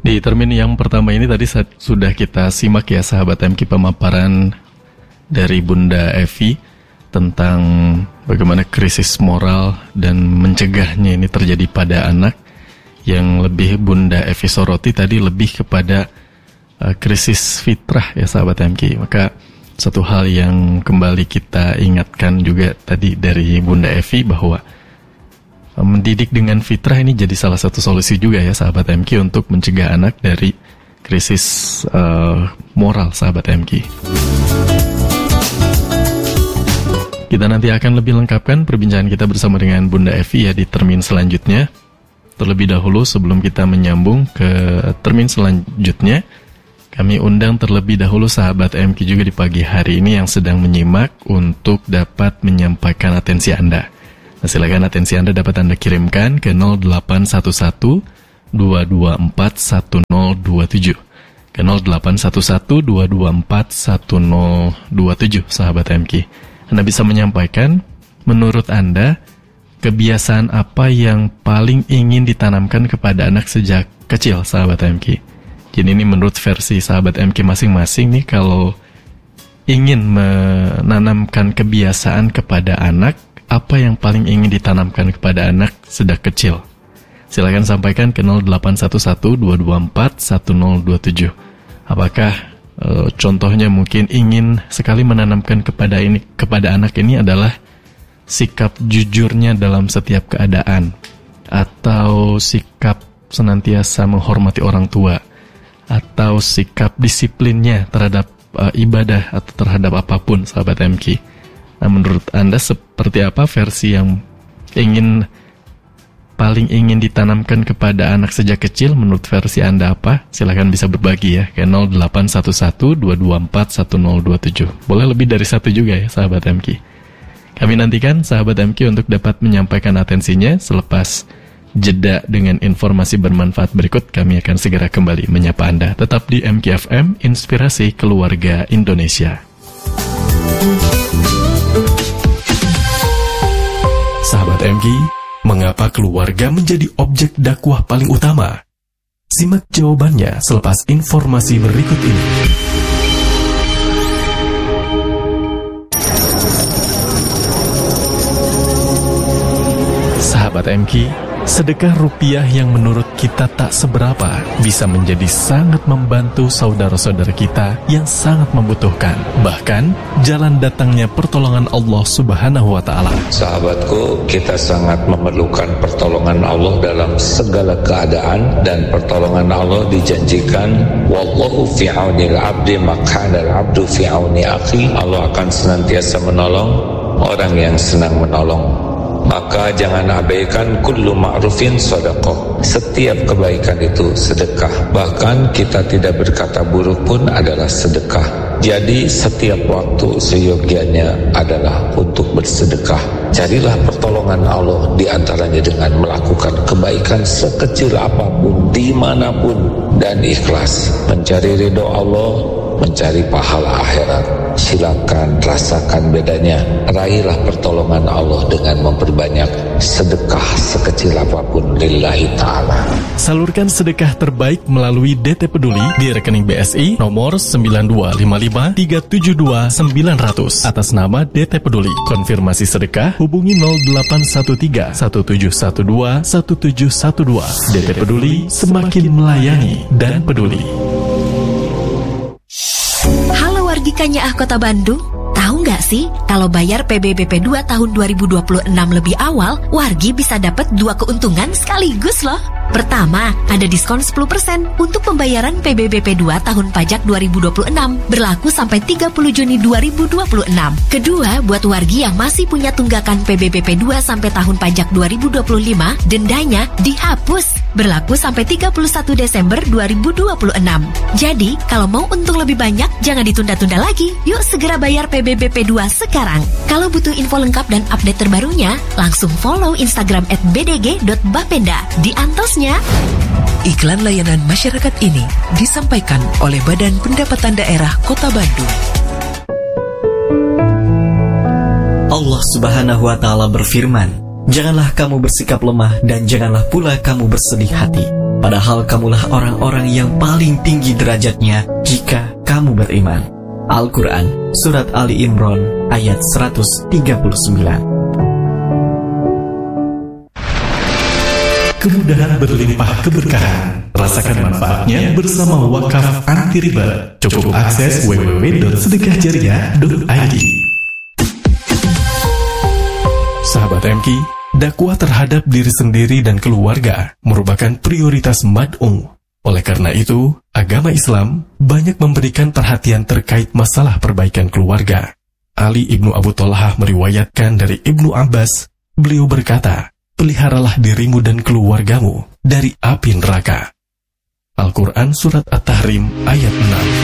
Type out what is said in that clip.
Di termin yang pertama ini tadi sudah kita simak ya sahabat MK pemaparan dari Bunda Evi tentang bagaimana krisis moral dan mencegahnya ini terjadi pada anak. Yang lebih Bunda Evi soroti tadi lebih kepada krisis fitrah ya sahabat MK. Maka satu hal yang kembali kita ingatkan juga tadi dari Bunda Evi bahwa mendidik dengan fitrah ini jadi salah satu solusi juga ya sahabat MK untuk mencegah anak dari krisis moral sahabat MK. Kita nanti akan lebih lengkapkan perbincangan kita bersama dengan Bunda Evi ya di termin selanjutnya. Terlebih dahulu sebelum kita menyambung ke termin selanjutnya, kami undang terlebih dahulu sahabat MK juga di pagi hari ini yang sedang menyimak untuk dapat menyampaikan atensi Anda. Nah, silakan atensi Anda dapat Anda kirimkan ke 0811 224 1027 ke 0811 224 1027 sahabat MK. Anda bisa menyampaikan menurut Anda kebiasaan apa yang paling ingin ditanamkan kepada anak sejak kecil sahabat MK. Jadi ini menurut versi sahabat MK masing-masing nih, kalau ingin menanamkan kebiasaan kepada anak, apa yang paling ingin ditanamkan kepada anak sejak kecil? Silakan sampaikan ke 0811 224 1027. Apakah contohnya mungkin ingin sekali menanamkan kepada anak ini adalah sikap jujurnya dalam setiap keadaan, atau sikap senantiasa menghormati orang tua, atau sikap disiplinnya terhadap ibadah atau terhadap apapun sahabat MK. Nah, menurut Anda seperti apa versi yang paling ingin ditanamkan kepada anak sejak kecil? Menurut versi Anda apa? Silakan bisa berbagi ya ke 0811 224 1027. Boleh lebih dari satu juga ya sahabat MK. Kami nantikan sahabat MK untuk dapat menyampaikan atensinya. Selepas jeda dengan informasi bermanfaat berikut, kami akan segera kembali menyapa Anda. Tetap di MK FM, Inspirasi Keluarga Indonesia. Sahabat MK, mengapa keluarga menjadi objek dakwah paling utama? Simak jawabannya selepas informasi berikut ini. Sahabat MK, sedekah rupiah yang menurut kita tak seberapa bisa menjadi sangat membantu saudara-saudara kita yang sangat membutuhkan. Bahkan, jalan datangnya pertolongan Allah Subhanahu wa Ta'ala. Sahabatku, kita sangat memerlukan pertolongan Allah dalam segala keadaan, dan pertolongan Allah dijanjikan, wallahu fi aunil abdi maq'anal abdu fi auni akhi. Allah akan senantiasa menolong orang yang senang menolong. Maka jangan abaikan kullu ma'rufin sedekah. Setiap kebaikan itu sedekah. Bahkan kita tidak berkata buruk pun adalah sedekah. Jadi setiap waktu seyogianya adalah untuk bersedekah. Carilah pertolongan Allah di antaranya dengan melakukan kebaikan sekecil apapun, dimanapun, dan ikhlas. Mencari ridho Allah, mencari pahala akhirat. Silakan rasakan bedanya. Raihlah pertolongan Allah dengan memperbanyak sedekah sekecil apapun lillahi ta'ala. Salurkan sedekah terbaik melalui DT Peduli di rekening BSI nomor 9255372900 atas nama DT Peduli. Konfirmasi sedekah hubungi 0813 1712 1712. DT Peduli, semakin melayani dan peduli. Wargikanya Kota Bandung, tahu nggak sih kalau bayar PBBP 2 tahun 2026 lebih awal, wargi bisa dapat 2 keuntungan sekaligus loh. Pertama, ada diskon 10% untuk pembayaran PBBP 2 tahun pajak 2026 berlaku sampai 30 Juni 2026. Kedua, buat wargi yang masih punya tunggakan PBBP 2 sampai tahun pajak 2025, dendanya dihapus berlaku sampai 31 Desember 2026. Jadi, kalau mau untung lebih banyak, jangan ditunda-tunda lagi. Yuk segera bayar PBBP 2 sekarang. Kalau butuh info lengkap dan update terbarunya, langsung follow Instagram @bdg.bapenda. Di antosnya. Iklan layanan masyarakat ini disampaikan oleh Badan Pendapatan Daerah Kota Bandung. Allah Subhanahu wa Ta'ala berfirman, "Janganlah kamu bersikap lemah dan janganlah pula kamu bersedih hati. padahal kamulah orang-orang yang paling tinggi derajatnya jika kamu beriman. Al-Quran, Surat Ali Imran, ayat 139. Kemudahan berlimpah keberkahan. Rasakan manfaatnya bersama Wakaf Anti Riba. Cukup akses www.sedekahjariah.id. Sahabat MK, dakwah terhadap diri sendiri dan keluarga merupakan prioritas mad'u. Oleh karena itu, agama Islam banyak memberikan perhatian terkait masalah perbaikan keluarga. Ali ibnu Abu Thalhah meriwayatkan dari Ibnu Abbas, beliau berkata, peliharalah dirimu dan keluargamu dari api neraka. Al-Quran Surat At-Tahrim ayat 6.